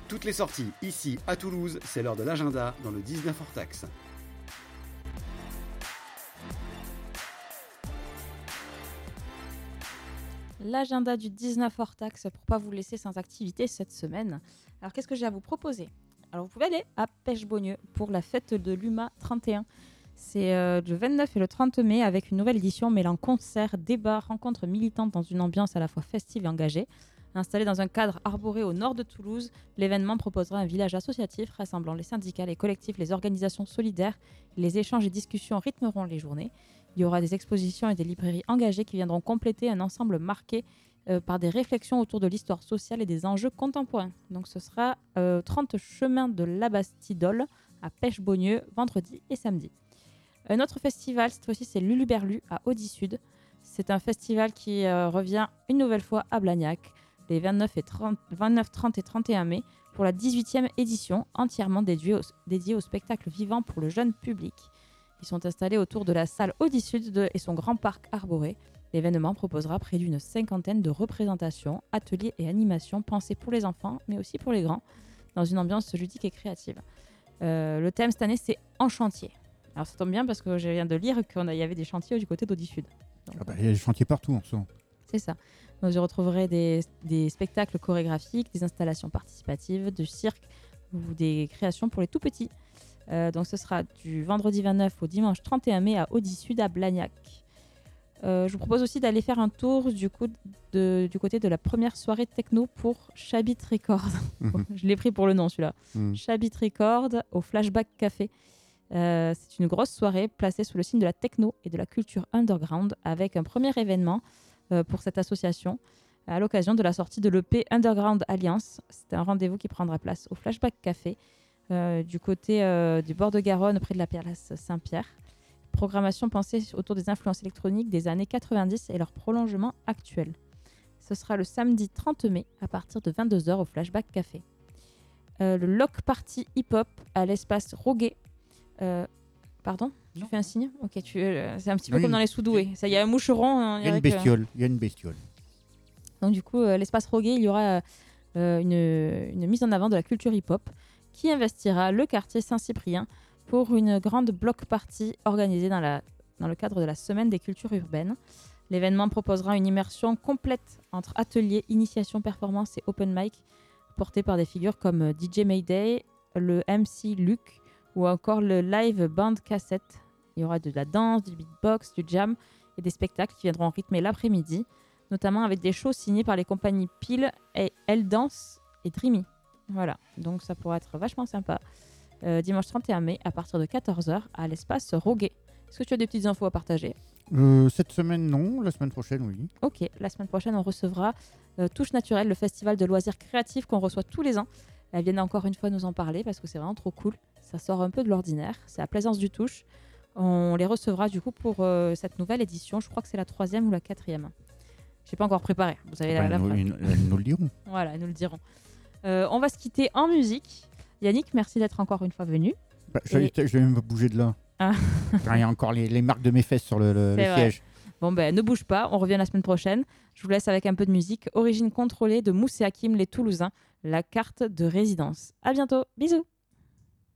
Toutes les sorties, ici à Toulouse, c'est l'heure de l'agenda dans le 19 hors taxe. L'agenda du 19 hors taxe pour pas vous laisser sans activité cette semaine. Alors qu'est-ce que j'ai à vous proposer ? Alors vous pouvez aller à Pêche-Beaunieu pour la fête de l'UMA 31. C'est le 29 et le 30 mai avec une nouvelle édition mêlant concerts, débats, rencontres militantes dans une ambiance à la fois festive et engagée. Installé dans un cadre arboré au nord de Toulouse, l'événement proposera un village associatif rassemblant les syndicats, les collectifs, les organisations solidaires. Les échanges et discussions rythmeront les journées. Il y aura des expositions et des librairies engagées qui viendront compléter un ensemble marqué par des réflexions autour de l'histoire sociale et des enjeux contemporains. Donc ce sera 30 chemin de la Bastidole à Pêche-Beaunieu, vendredi et samedi. Un autre festival, cette fois-ci c'est Luluberlu à Audi-Sud. C'est un festival qui revient une nouvelle fois à Blagnac, les 29, 30 et 31 mai, pour la 18e édition, entièrement dédiée au spectacle vivant pour le jeune public. Ils sont installés autour de la salle Audi-Sud et son grand parc arboré. L'événement proposera près d'une 50aine de représentations, ateliers et animations pensés pour les enfants, mais aussi pour les grands, dans une ambiance ludique et créative. Le thème cette année, c'est En chantier. Alors ça tombe bien parce que je viens de lire qu'il y avait des chantiers du côté d'Audi-Sud. Il y a des chantiers partout en ce moment. C'est ça. Donc, je retrouverai des spectacles chorégraphiques, des installations participatives, de cirque ou des créations pour les tout petits. Donc ce sera du vendredi 29 au dimanche 31 mai à Audi-Sud à Blagnac. Je vous propose aussi d'aller faire un tour du côté de la première soirée techno pour Chabit Record. Je l'ai pris pour le nom celui-là. Chabit Record au Flashback Café. C'est une grosse soirée placée sous le signe de la techno et de la culture underground avec un premier événement pour cette association à l'occasion de la sortie de l'EP Underground Alliance. C'est un rendez-vous qui prendra place au Flashback Café du côté du bord de Garonne près de la place Saint-Pierre. Programmation pensée autour des influences électroniques des années 90 et leur prolongement actuel. Ce sera le samedi 30 mai à partir de 22h au Flashback Café. Le Lock Party Hip Hop à l'espace Roguet. Pardon ? Tu fais un signe ? Ok, c'est un petit peu comme dans les Soudoués. Il y a un moucheron. Il y a une bestiole. Donc du coup, l'espace Roguet, il y aura une mise en avant de la culture hip-hop qui investira le quartier Saint-Cyprien pour une grande block party organisée dans le cadre de la Semaine des cultures urbaines. L'événement proposera une immersion complète entre ateliers, initiation, performance et open mic portés par des figures comme DJ Mayday, le MC Luc ou encore le live band cassette. Il y aura de la danse, du beatbox, du jam et des spectacles qui viendront rythmer l'après-midi, notamment avec des shows signés par les compagnies Pile, et Elle Danse et Dreamy. Voilà, donc ça pourrait être vachement sympa. Dimanche 31 mai à partir de 14h à l'espace Roguet. Est-ce que tu as des petites infos à partager ? Cette semaine, non. La semaine prochaine, oui. Ok, la semaine prochaine, on recevra Touche Naturelle, le festival de loisirs créatifs qu'on reçoit tous les ans. Elles viennent encore une fois nous en parler parce que c'est vraiment trop cool. Ça sort un peu de l'ordinaire. C'est à Plaisance du Touche. On les recevra du coup pour cette nouvelle édition. Je crois que c'est la 3e ou la 4e. Je n'ai pas encore préparé. Vous avez la phrase. Nous le dirons. Voilà, nous le dirons. On va se quitter en musique. Yannick, merci d'être encore une fois venu. Je vais même bouger de là. Ah. Il y a encore les marques de mes fesses sur le siège. Bon, ne bouge pas, on revient la semaine prochaine. Je vous laisse avec un peu de musique. Origine contrôlée de Moussé Hakim, les Toulousains, la carte de résidence. À bientôt, bisous.